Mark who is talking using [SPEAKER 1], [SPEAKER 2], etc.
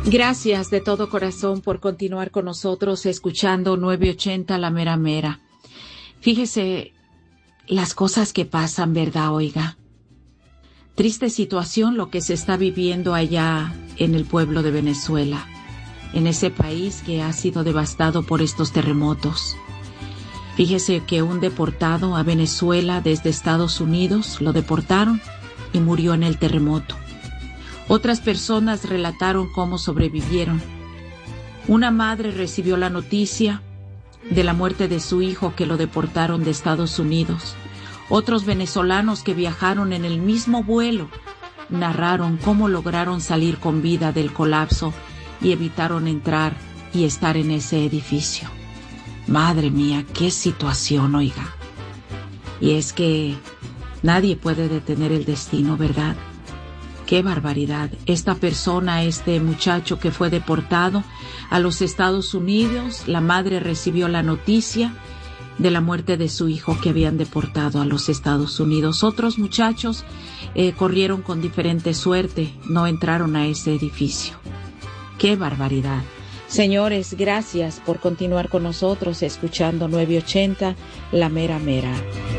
[SPEAKER 1] Gracias de todo corazón por continuar con nosotros escuchando 980 La Mera Mera. Fíjese las cosas que pasan, ¿verdad, oiga? Triste situación lo que se está viviendo allá en el pueblo de Venezuela, en ese país que ha sido devastado por estos terremotos. Fíjese que un deportado a Venezuela desde Estados Unidos lo deportaron y murió en el terremoto. Otras personas relataron cómo sobrevivieron. Una madre recibió la noticia de la muerte de su hijo que lo deportaron de Estados Unidos. Otros venezolanos que viajaron en el mismo vuelo narraron cómo lograron salir con vida del colapso y evitaron entrar y estar en ese edificio. Madre mía, qué situación, oiga. Y es que nadie puede detener el destino, ¿verdad? ¡Qué barbaridad! Esta persona, este muchacho que fue deportado a los Estados Unidos, la madre recibió la noticia de la muerte de su hijo que habían deportado a los Estados Unidos. Otros muchachos corrieron con diferente suerte, no entraron a ese edificio. ¡Qué barbaridad! Señores, gracias por continuar con nosotros escuchando 980 La Mera Mera.